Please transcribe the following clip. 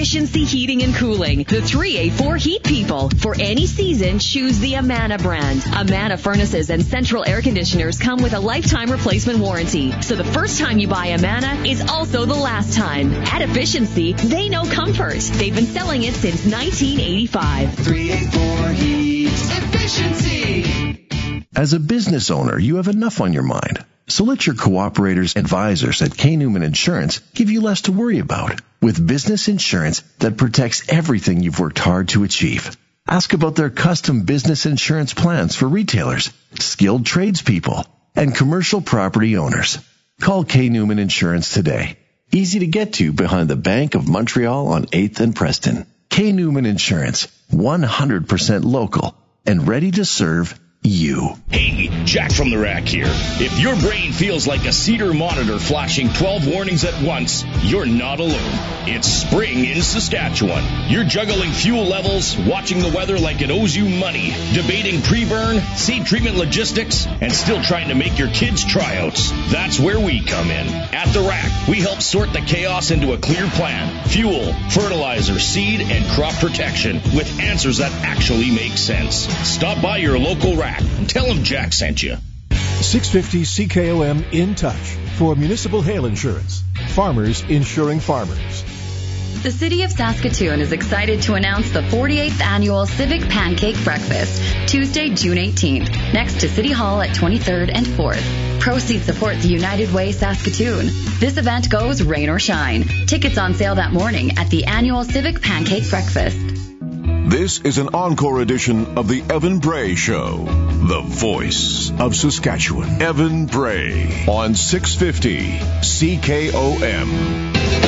Efficiency Heating and Cooling, the 3A4 Heat People. For any season, choose the Amana brand. Amana furnaces and central air conditioners come with a lifetime replacement warranty. So the first time you buy Amana is also the last time. At Efficiency, they know comfort. They've been selling it since 1985. 3A4 Heat. Efficiency. As a business owner, you have enough on your mind. So let your cooperators advisors at K. Newman Insurance give you less to worry about with business insurance that protects everything you've worked hard to achieve. Ask about their custom business insurance plans for retailers, skilled tradespeople, and commercial property owners. Call K. Newman Insurance today. Easy to get to behind the Bank of Montreal on 8th and Preston. K. Newman Insurance, 100% local and ready to serve you. Hey, Jack from the Rack here. If your brain feels like a Cedar monitor flashing 12 warnings at once, you're not alone. It's spring in Saskatchewan. You're juggling fuel levels, watching the weather like it owes you money, debating pre-burn, seed treatment logistics, and still trying to make your kids' tryouts. That's where we come in. At the Rack, we help sort the chaos into a clear plan. Fuel, fertilizer, seed, and crop protection with answers that actually make sense. Stop by your local Rack and tell them Jack sent you. 650 CKOM in touch for municipal hail insurance. Farmers insuring farmers. The City of Saskatoon is excited to announce the 48th Annual Civic Pancake Breakfast, Tuesday, June 18th, next to City Hall at 23rd and 4th. Proceeds support the United Way Saskatoon. This event goes rain or shine. Tickets on sale that morning at the Annual Civic Pancake Breakfast. This is an encore edition of the Evan Bray Show, the voice of Saskatchewan. Evan Bray on 650 CKOM.